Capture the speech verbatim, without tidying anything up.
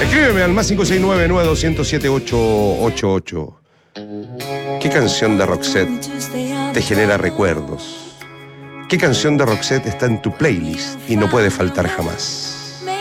Escríbeme al más cinco seis nueve, nueve dos cero siete, ocho ocho ocho. ¿Qué canción de Roxette te genera recuerdos? ¿Qué canción de Roxette está en tu playlist y no puede faltar jamás?